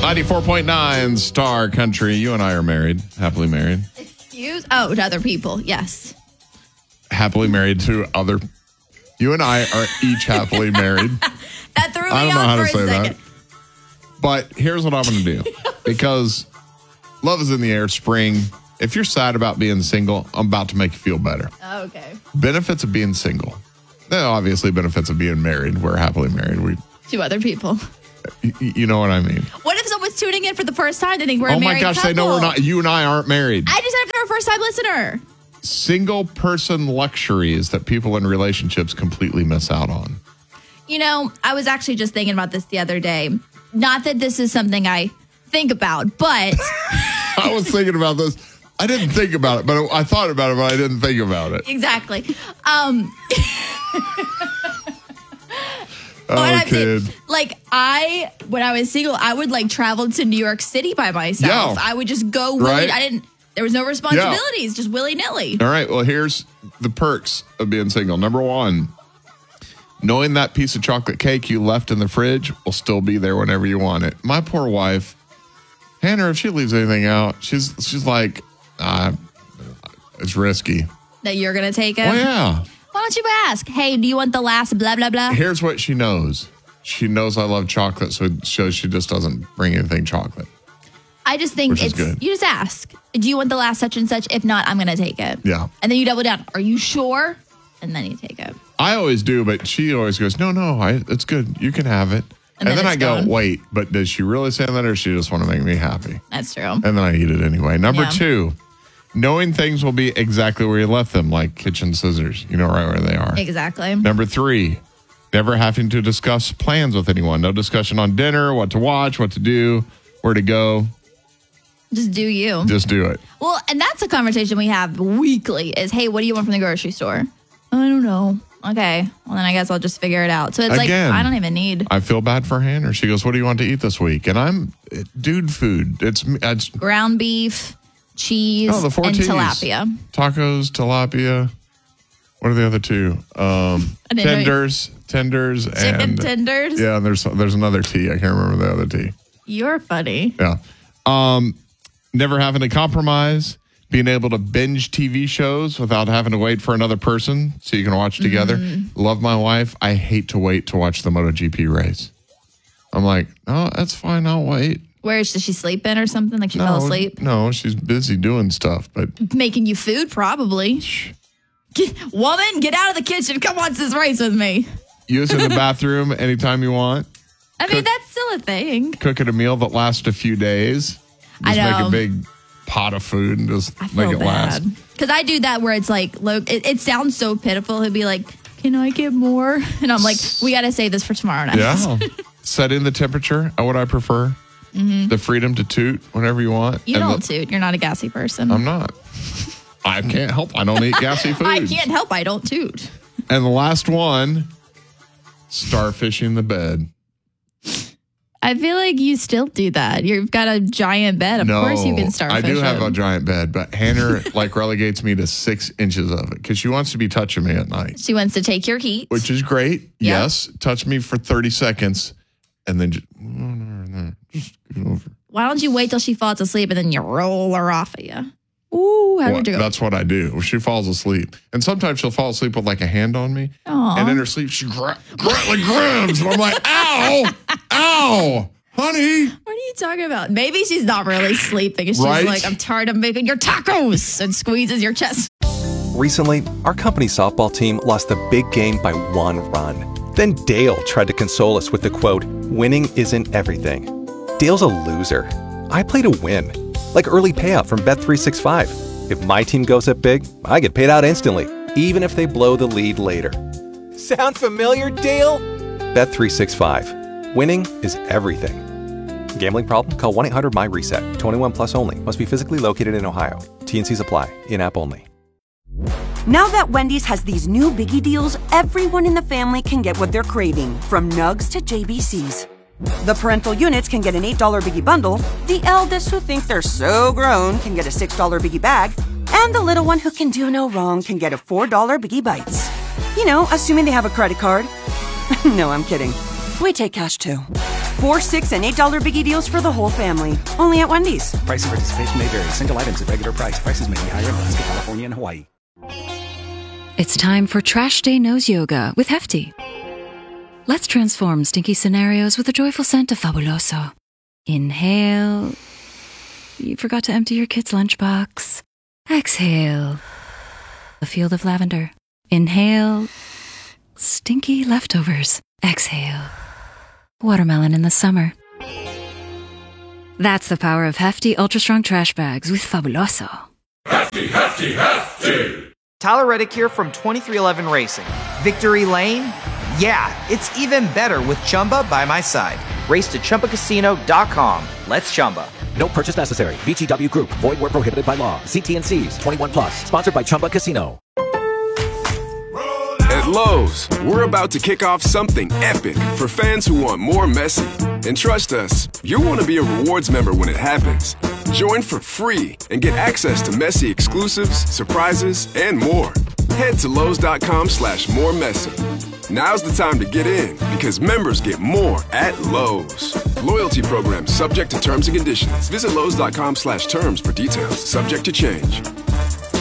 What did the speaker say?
94.9 Star Country. You and I are married. Happily married. Excuse? Oh, to other people. Yes. Happily married to other. You and I are each happily married. That threw me I don't know how off to for a say second. that. But here's what I'm going to do. Because love is in the air, spring. If you're sad about being single, I'm about to make you feel better. Oh, okay. Benefits of being single. There are obviously benefits of being married. We're happily married. To other people. You know what I mean? What if someone's tuning in for the first time and think we're a Oh my married gosh, couple? they know we're not. You and I aren't married. I just said if they're a first-time listener. Single person luxuries that people in relationships completely miss out on. You know, I was actually just thinking about this the other day. Not that this is something I think about, but... I was thinking about this. I didn't think about it, but I thought about it, but I didn't think about it. Exactly. Kid. When I was single, I would travel to New York City by myself. Yeah. I would just go. Right? There was no responsibilities, just willy-nilly. All right. Well, here's the perks of being single. Number one, knowing that piece of chocolate cake you left in the fridge will still be there whenever you want it. My poor wife, Hannah, if she leaves anything out, she's like, it's risky. That you're going to take it? Oh, yeah. Why don't you ask? Hey, do you want the last blah, blah, blah? Here's what she knows. She knows I love chocolate, so it shows she just doesn't bring anything chocolate. I just think Which is good. You just ask. Do you want the last such and such? If not, I'm going to take it. Yeah. And then you double down. Are you sure? And then you take it. I always do, but she always goes, no, it's good. You can have it. And then I go, wait, but does she really say that or does she just want to make me happy? That's true. And then I eat it anyway. Number two, knowing things will be exactly where you left them, like kitchen scissors. You know right where they are. Exactly. Number three, never having to discuss plans with anyone. No discussion on dinner, what to watch, what to do, where to go. Just do you. Just do it. Well, and that's a conversation we have weekly is, hey, what do you want from the grocery store? I don't know. Okay. Well, then I guess I'll just figure it out. So it's Again, I don't even need. I feel bad for Hannah. She goes, what do you want to eat this week? And dude food. It's ground beef, cheese, the four and T's. tilapia. Tacos, tilapia. What are the other two? Tenders, chicken and tenders. Yeah, and there's another T. I can't remember the other T. You're funny. Yeah. Never having to compromise, being able to binge TV shows without having to wait for another person so you can watch together. Love my wife. I hate to wait to watch the MotoGP race. I'm like, no, that's fine. I'll wait. Does she sleep in or something? Like she fell asleep? No, she's busy doing stuff, but making you food, probably. Woman, get out of the kitchen. Come watch this race with me. Use in the bathroom anytime you want. I mean, that's still a thing. Cooking a meal that lasts a few days. Just I know. make a big pot of food and just make it last. Because I do that where it's like, it sounds so pitiful. He'll be like, can I get more? And I'm like, we got to save this for tomorrow night. Yeah. Setting the temperature, what I prefer. The freedom to toot whenever you want. You don't toot. You're not a gassy person. I'm not. I can't help. I don't eat gassy food. I can't help. I don't toot. And the last one, starfishing the bed. I feel like you still do that. You've got a giant bed. Of course you can starfish. I do have a giant bed, but Hannah relegates me to 6 inches of it because she wants to be touching me at night. She wants to take your heat. Which is great. Yep. Yes. Touch me for 30 seconds and then just get over. Why don't you wait till she falls asleep and then you roll her off of you? Ooh, how did you go? That's what I do. She falls asleep. And sometimes she'll fall asleep with a hand on me. Aww. And in her sleep, she grabs. And I'm like, ow, ow, honey. What are you talking about? Maybe she's not really sleeping. She's right? like, I'm tired of making your tacos, and squeezes your chest. Recently, our company softball team lost the big game by 1 run. Then Dale tried to console us with the quote, winning isn't everything. Dale's a loser. I play to win. Like early payout from Bet365. If my team goes up big, I get paid out instantly, even if they blow the lead later. Sound familiar, Dale? Bet365. Winning is everything. Gambling problem? Call 1-800-MY-RESET. 21 plus only. Must be physically located in Ohio. T&Cs apply. In-app only. Now that Wendy's has these new Biggie deals, everyone in the family can get what they're craving, from Nugs to JBCs. The parental units can get an $8 Biggie bundle, the eldest who think they're so grown can get a $6 Biggie bag, and the little one who can do no wrong can get a $4 Biggie Bites. You know, assuming they have a credit card. No, I'm kidding. We take cash too. 4, 6, and $8 biggie deals for the whole family. Only at Wendy's. Price and participation may vary. Single items at regular price. Prices may be higher in Alaska, California, and Hawaii. It's time for Trash Day Nose Yoga with Hefty. Let's transform stinky scenarios with a joyful scent of Fabuloso. Inhale. You forgot to empty your kid's lunchbox. Exhale. A field of lavender. Inhale. Stinky leftovers. Exhale. Watermelon in the summer. That's the power of Hefty Ultra Strong Trash Bags with Fabuloso. Hefty, hefty, hefty! Tyler Reddick here from 2311 Racing. Victory Lane? Yeah, it's even better with Chumba by my side. Race to ChumbaCasino.com. Let's Chumba. No purchase necessary. VGW Group. Void where prohibited by law. See T&Cs. 21 plus. Sponsored by Chumba Casino. At Lowe's, we're about to kick off something epic for fans who want more Messi. And trust us, you'll want to be a rewards member when it happens. Join for free and get access to Messi exclusives, surprises, and more. Head to Lowe's.com/moremessy. Now's the time to get in because members get more at Lowe's. Loyalty program subject to terms and conditions. Visit Lowe's.com/terms for details. Subject to change.